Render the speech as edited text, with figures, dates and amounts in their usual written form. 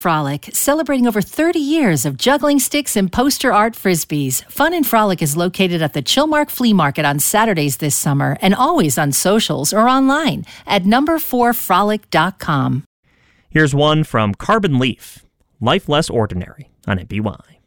Frolic, celebrating over 30 years of juggling sticks and poster art frisbees. Fun and Frolic is located at the Chilmark Flea Market on Saturdays this summer and always on socials or online at number4frolic.com. Here's one from Carbon Leaf, Life Less Ordinary on NPY.